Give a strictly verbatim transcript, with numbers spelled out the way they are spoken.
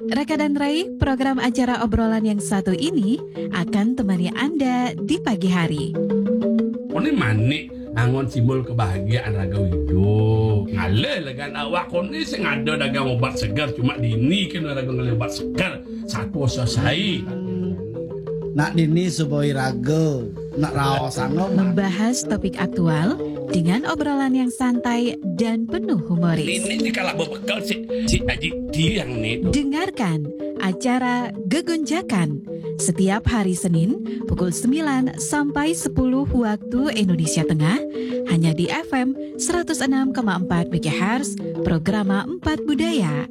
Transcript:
Reka dan Rai, program acara obrolan yang satu ini akan temani Anda di pagi hari. Kone manik angon simbol kebahagiaan raga wido. Ngale legan awak kone sing ada dagang obat segar cuma dini kan raga ngale obat segar satu selesai. Nak dini suboi raga, nak raos sangom. Membahas topik aktual dengan obrolan yang santai dan penuh humoris. Ini ini kalau bekal si si Aji Tiang nih. Dengarkan acara Gegonjakan setiap hari Senin pukul sembilan sampai sepuluh waktu Indonesia Tengah hanya di F M seratus enam koma empat MHz Programa empat Budaya.